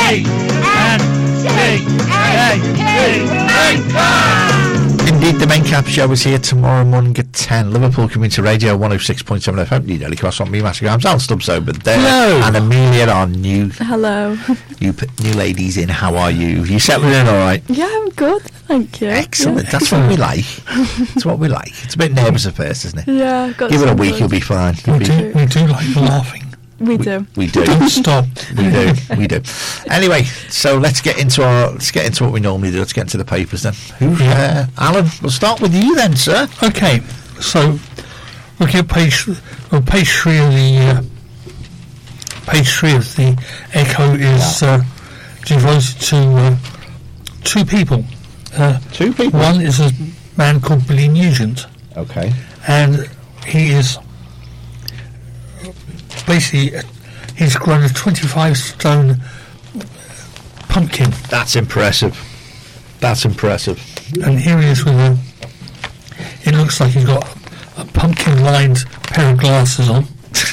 Indeed, the main cap show is here tomorrow morning at 10. Liverpool Community Radio 106.7 FM. New Daily Cross on me, Master Grams. Alan Stubbs over there. Hello. And Amelia on new. Hello. You new ladies in. How are you? You settling in all right? Yeah, I'm good. Thank you. Excellent. That's what we like. That's what we like. It's a bit nervous at first, isn't it? Yeah. Got Give it a some week, good. you'll be fine. We do like laughing. We do. We do. Don't stop. We do. Anyway, so let's get into what we normally do. Let's get into the papers then. Alan, we'll start with you then, sir. Okay, so looking at page 3 of the Echo is devoted to two people. Two people. One is a man called Billy Nugent, Okay. and he is basically he's grown a 25-stone pumpkin, That's impressive. and here he is with a. It looks like he's got a pumpkin-lined pair of glasses on.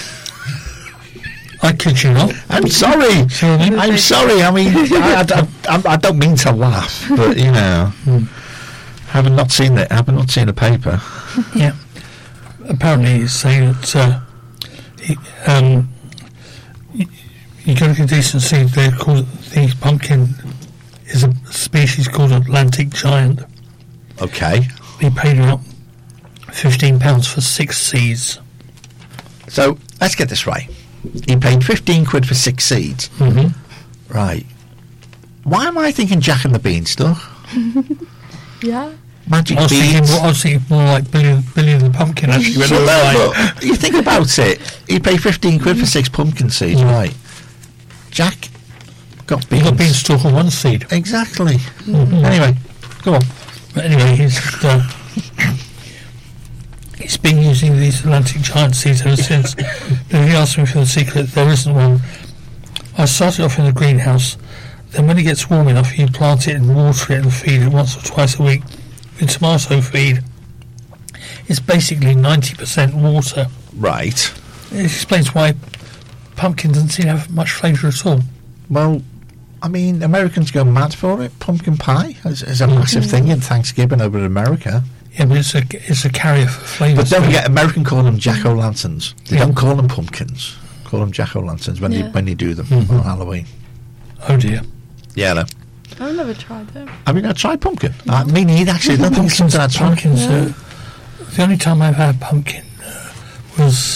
I kid you not. I'm sorry. See what I mean? I'm sorry. I mean, I don't mean to laugh, but you know, having not seen the paper. Yeah. Apparently, he's saying that you got to get decency. They're called the pumpkin is a species called Atlantic giant. Okay. He paid out £15 for 6 seeds. So let's get this right. He paid 15 quid for 6 seeds. Mm-hmm. Right. Why am I thinking Jack and the Beanstalk? Yeah. Magic I was beads. thinking more like Billy the Pumpkin. Actually, when I was like, But you think about it. He paid 15 quid for 6 pumpkin seeds. Mm. Right. Jack got he beans. got beanstalk on one seed. Exactly. Mhm. Anyway, go on. But anyway, he's been using these Atlantic giant seeds ever since. But he asked me for the secret. There isn't one. I started off in the greenhouse. Then when it gets warm enough, you plant it and water it and feed it once or twice a week with tomato feed. It's basically 90% water. Right. It explains why pumpkin doesn't seem to have much flavour at all. Well, I mean, Americans go mad for it. Pumpkin pie is a massive thing in Thanksgiving over in America. Yeah, but it's a carrier for flavour. But don't forget, American call them jack-o'-lanterns. They don't call them pumpkins. Call them jack-o'-lanterns when you do them on Halloween. Oh dear. Yeah, no. I've never tried them. Have you going to try pumpkin? Me neither, actually. I don't think it's something I'd try. Pumpkins. The only time I've had pumpkin was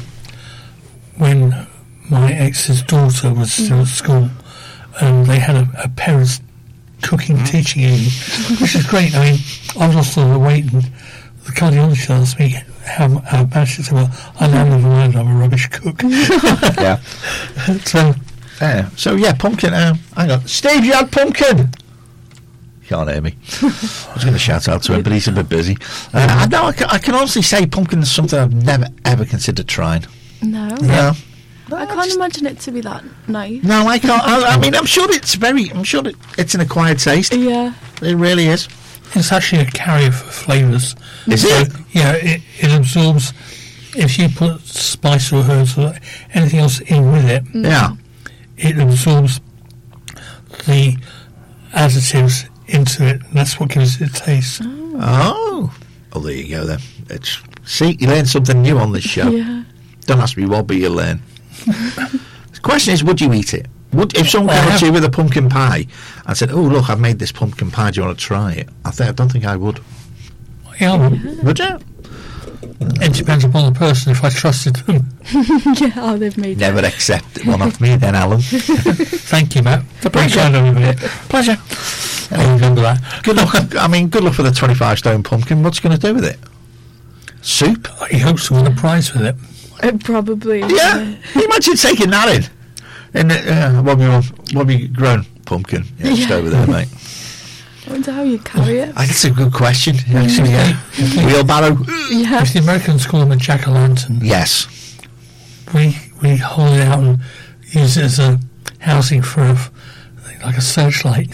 when my ex's daughter was still at school, and they had a parents' cooking teaching evening, which is great. I mean, I've lost all the weight, and the cardiologist asked me how I managed it. Well, I now never mind. I'm a rubbish cook. Yeah. So yeah, pumpkin. Hang on, Steve, you had pumpkin. You can't hear me. I was going to shout out to him, but he's a bit busy. I can honestly say pumpkin is something I've never ever considered trying. No. No. I can't imagine it to be that nice. No, I can't. I mean, I'm sure it's it's an acquired taste. Yeah. It really is. It's actually a carrier for flavours. Is it? Yeah, it absorbs. If you put spice or herbs or anything else in with it, Yeah. it absorbs the additives into it, and that's what gives it a taste. Oh, there you go then. See, you learn something new on this show. Yeah. Don't ask me what, but you learn. The question is, would you eat it? If someone came to you with a pumpkin pie and said, "Oh, look, I've made this pumpkin pie. Do you want to try it?" I don't think I would. Yeah, Would you? it depends upon the person. If I trusted them. Yeah, how they've made Never it. accept one off me, then, Alan. Thank you, Matt. It's a pleasure. Pleasure. I remember that. Good luck. I mean, good luck for the 25-stone pumpkin. What's he going to do with it? Soup? He hopes to win a prize with it. Probably. Yeah. Imagine taking that in. And what have you grown? Pumpkin. Yeah, just over there, mate. I wonder how you carry it. That's a good question. Actually, yeah. Wheelbarrow. Yeah. If the Americans call them a jack-o'-lantern, Yes. we hold it out and use it as a housing for like a searchlight.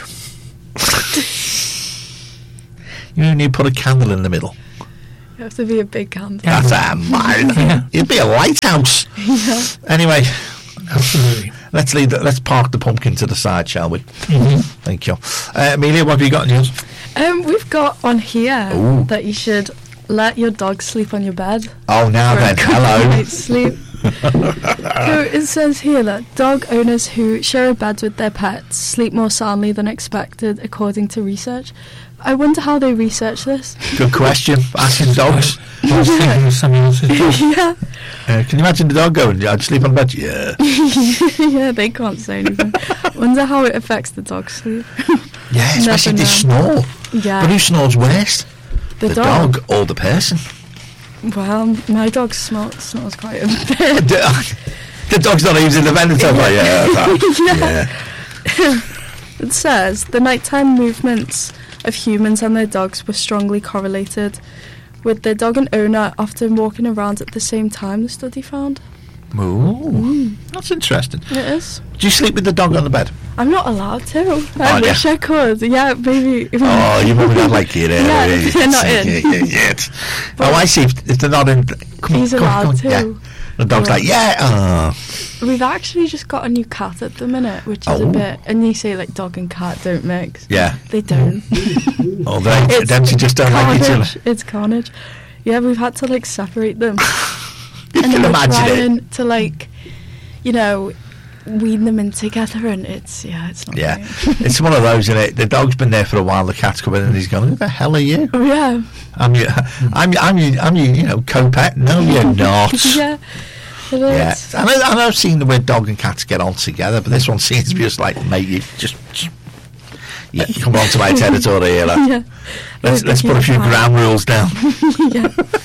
You need to put a candle in the middle. You have to be a big candle. That's mine. Yeah. It'd be a lighthouse. Yeah. Anyway, Absolutely. Let's park the pumpkin to the side, shall we? Mhm. Thank you. Amelia, what have you got in yours? We've got on here Ooh. that you should let your dog sleep on your bed. Oh, now for a then, good hello. night's sleep. So it says here that dog owners who share a bed with their pets sleep more soundly than expected, according to research. I wonder how they research this. Good question. Asking dogs. I was thinking of something else's dog. Yeah, Can you imagine the dog going, I'd sleep on bed? Yeah. yeah, they can't say anything. Wonder how it affects the dog's sleep. Yeah, especially if they Never snore. Yeah, But who snores worst? the dog or the person? Well, my dog snores quite a bit. The dog's not even in the bed until like, yeah. It says the nighttime movements of humans and their dogs were strongly correlated, with their dog and owner often walking around at the same time, the study found. Ooh, that's interesting. It is. Do you sleep with the dog on the bed? I'm not allowed to. I Oh, wish yeah. I could. Yeah, maybe. Oh, your mum and dad like you there. Yeah, they're not in. Oh, I see. If they're not in, come He's on, allowed to. Yeah. The dog's Yeah. like, yeah. We've actually just got a new cat at the minute, which is Oh. a bit. And you say like dog and cat don't mix. Yeah. They don't. Oh, them two just don't like each other. Carnage. It's carnage. Yeah, we've had to like separate them. You And can then we're imagine it. trying to like, wean them in together, and it's not. Yeah, great. it's one of those, isn't it? The dog's been there for a while. The cat's come in and he's gone, "Who the hell are you? Oh yeah. I'm your co-pet. No, you're not." Yeah. It Yeah, is. I know, I've seen the way dog and cats get on together, but this one seems to be just like, mate, you just you come on to my territory here. Lad. Yeah. Let's put a few ground rules down. Yeah.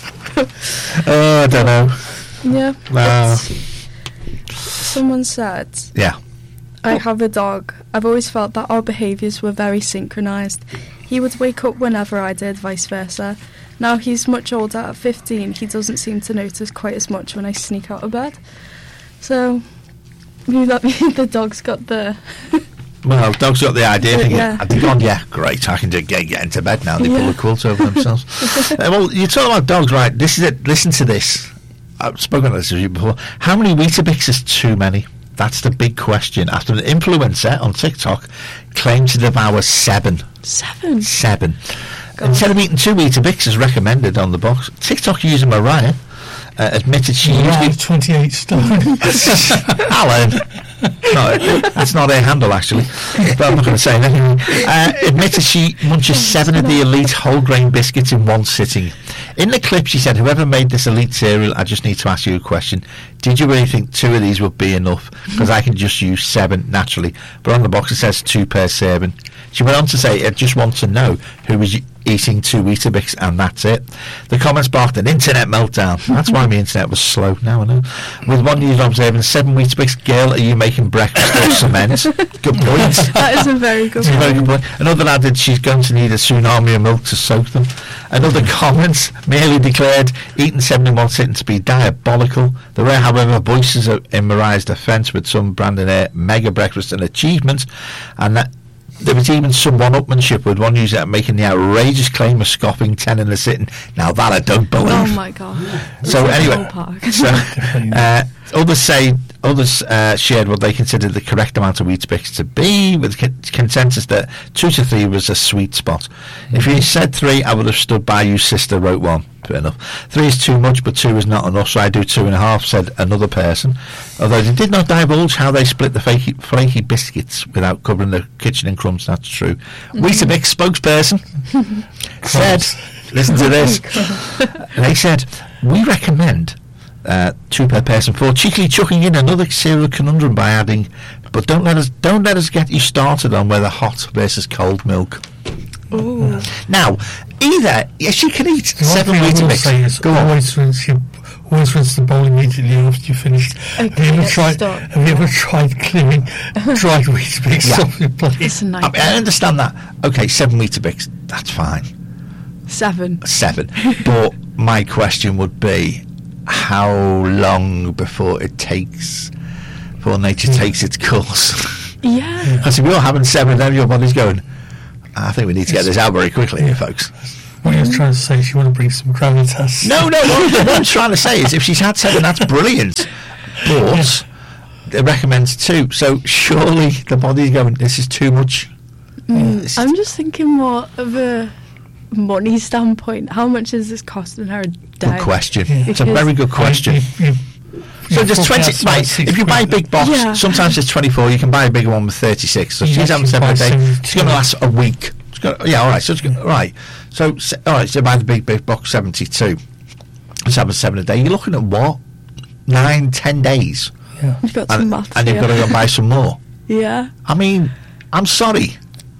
Oh, I don't know. Yeah. Nah. Someone said, Yeah. I have a dog. I've always felt that our behaviours were very synchronised. He would wake up whenever I did, vice versa. Now he's much older, at 15, he doesn't seem to notice quite as much when I sneak out of bed. So, maybe that means the dog's got the... Well, dog's got the idea. Thinking, Yeah. Have they gone? Yeah, great. I can just get into bed now. They pull Yeah. a quilt over themselves. Well, you're talking about dogs, right? This is it. Listen to this. I've spoken about this with you before. How many Weetabix is too many? That's the big question. After an influencer on TikTok claimed to devour 7. 7? 7. God. Instead of eating 2 Weetabix as recommended on the box, TikTok user Mariah admitted she Yeah, usually... 28 stone. Alan. No, that's not her handle, actually. But I'm not going to say anything. Admitted she munches 7 of the elite whole grain biscuits in one sitting. In the clip, she said, "Whoever made this elite cereal, I just need to ask you a question. Did you really think 2 of these would be enough? Because I can just use 7 naturally." But on the box, it says 2 per serving. She went on to say, "I just want to know who was eating 2 Weetabix, and that's it." The comments sparked an internet meltdown. That's why my internet was slow. Now I know. With one user observing, 7 Weetabix, girl, are you making breakfast or cement? Good point. That is a very good That's a very point. good point. Another added she's going to need a tsunami of milk to soak them. Another comment merely declared eating 7 in one sitting to be diabolical. There were, however, voices in Mariah's defence, with some branding her mega breakfast an achievement, and that there was even some one-upmanship, with one user making the outrageous claim of scoffing 10 in a sitting. Now that I don't believe. Oh my god. So It's a anyway, whole park. so others shared what they considered the correct amount of Weetabix to be, with consensus that 2 to 3 was a sweet spot. If you said 3, I would have stood by you, sister, wrote one. Fair enough. 3 is too much, but 2 is not enough, so I do 2.5, said another person. Although they did not divulge how they split the flaky biscuits without covering the kitchen in crumbs. That's true. Weetabix spokesperson said, listen to this. They said, "We recommend 2 per person for cheekily chucking in another cereal conundrum by adding, but don't let us get you started on whether hot versus cold milk." Ooh. Now, either she can eat The one 7 thing I will say Weetabix. is Go on. always rinse the bowl immediately after you finish. Okay, Have you ever tried clearing dried Weetabix Yeah. off your plate? It's a I nightmare. understand that. Okay, 7 Weetabix, that's fine. 7. 7. But my question would be, how long before nature takes its course? Yeah. Because if you're having 7, then your body's going, I think we need to get this out very quickly here, folks. What you're trying to say is you want to bring some gravitas. No, what I'm trying to say is if she's had 7, that's brilliant. But it recommends 2. So surely the body's going, this is too much. I'm just thinking more of a money standpoint. How much is this costing her a day? Good question. Yeah. It's a very good question. So there's 20, right, if you buy a big box, Yeah. sometimes it's 24, you can buy a bigger one with 36. So You she's having actually 7 a buy day. 72. It's going to last a week. It's gonna, all right. So it's gonna, right. So all right. So buy the big box 72. It's having 7 a day. You're looking at what? 9, 10 days, Yeah. You've got some maths and you've got to go buy some more. Yeah. I mean, I'm sorry,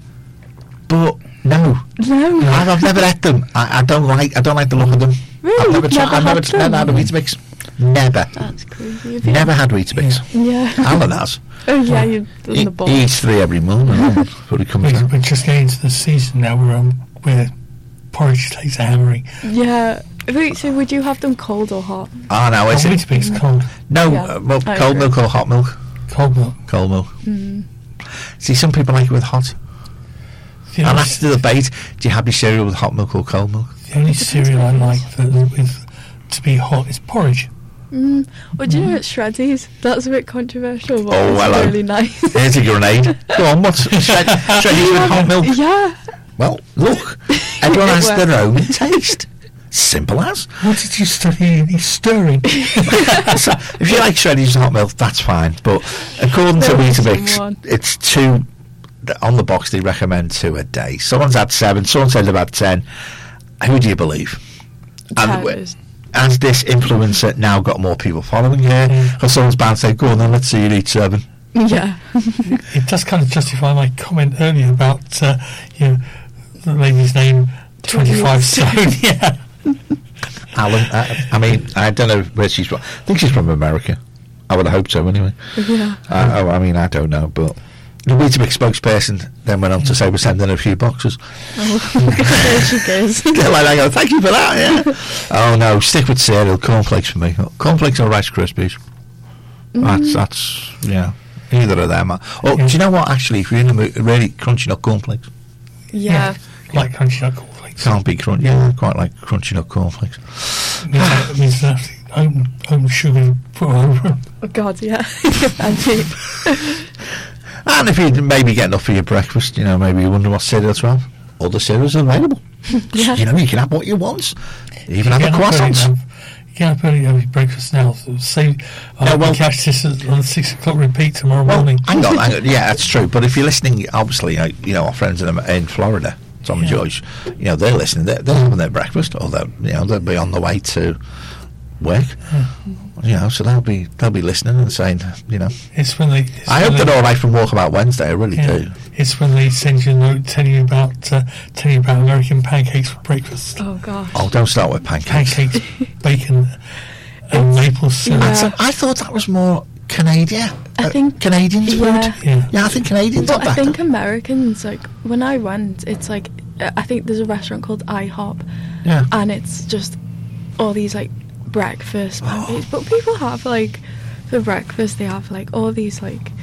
but no, No. I've never had them. I don't like the look of them. Really? I've never You've tried. never I've never had a Weetabix. Never. That's crazy. Have you? Never had Weetabix. Yeah. Alan has. Oh, yeah, you've done He the ball. eats 3 every morning before he comes out. We're just getting into the season now where porridge takes a hammering. Yeah. Wait, so would you have them cold or hot? Oh no, is it? Weetabix cold. No, Yeah, well, I cold agree. milk or hot milk? Cold milk. Cold milk. Mm. See, some people like it with hot. You know, And that's the debate. Do you have your cereal with hot milk or cold milk? the only cereal I like to be hot is porridge. Or do you know at Shreddies? That's a bit controversial, but Oh, it's hello. really nice. Here's a grenade. Go on, what's shredded with hot milk? Yeah. Well, look, everyone has Well. their own taste. Simple as. What did you study in stirring? So, if you like shredded with hot milk, that's fine. But according to There is Weetabix, someone. it's 2. On the box, they recommend 2 a day. Someone's had 7. Someone said about 10. Who do you believe? And Toes. has this influencer now got more people following her? Because someone's bound to say, "Go on, then let's see you eat 7." Yeah. It does kind of justify my comment earlier about the lady's name, 25 stone. Yeah. Alan, I mean, I don't know where she's from. I think she's from America. I would have hoped so, anyway. Yeah. I mean, I don't know, but the Weetabix spokesperson then went on to say we're sending a few boxes. Oh, there she goes. Like, I go, thank you for that, yeah. Oh no, stick with cereal, cornflakes for me. Cornflakes or Rice Krispies. That's yeah, either of them. Oh, do you know what, actually, if you're in the mood, really crunchy nut cornflakes. Yeah. Like crunchy nut cornflakes. Can't be crunchy. Yeah, I quite like crunchy nut cornflakes. It means that own sugar and put over them. Oh, God, yeah. And cheap. And if you maybe get enough for your breakfast, maybe you wonder what cereal to have. Other cereals are available. Yeah. You can have what you want. Even have a croissant. You get up early and have your breakfast now. So say, well- catch this on 6 o'clock repeat tomorrow Well, morning. hang on. Yeah, that's true. But if you're listening, obviously, our friends in Florida, Tom and George, they're listening. They're having their breakfast, or they'll be on the way to work. So they'll be listening and saying, It's when they. I hope they're all right from Walkabout Wednesday. I really do. It's when they send you a note telling you about American pancakes for breakfast. Oh, gosh. Oh, don't start with pancakes. Pancakes, bacon, and maple syrup. Yeah. I thought that was more Canadian. I think- Canadians yeah. food. Yeah. Yeah, I think Canadians But have I that. think Americans, when I went, it's I think there's a restaurant called IHOP, Yeah. and it's just all these, breakfast pancakes. But people have, for breakfast, they have, all these,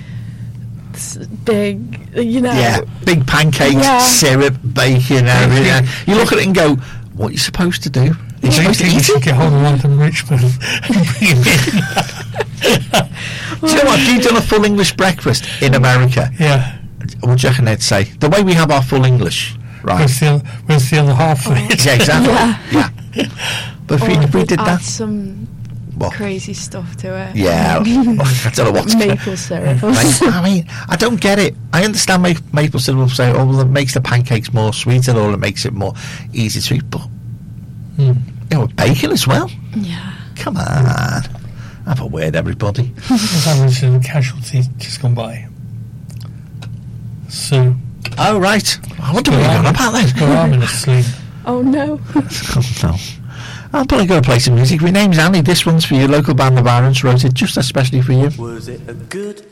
big, Yeah, big pancakes, Yeah. syrup, bacon, everything. You look at it and go, what are you supposed to do? You're You supposed to think you eat should it? get hold of London Richmond and bring him in? Do you know what? If you've done a full English breakfast in America, Yeah. what do you reckon they'd say? The way we have our full English, right? Where's the other half of it? Yeah, exactly. Yeah. Yeah. But Or if we they'd did add that, some what? crazy stuff to it. Yeah, I don't know what's Maple syrup. I mean, I don't get it. I understand maple syrup will say, oh, well, it makes the pancakes more sweeter, or it makes it more easy to eat, but bacon as well. Yeah. Come on, have a word, everybody. As I mentioned, the casualty just gone by. So, Oh right, I wonder what you're on about got then. arm in a sling. Oh, no. Oh, no. I'm probably going to play some music. My name's Annie. This one's for you. Local band The Barons wrote it just especially for you. Was it a good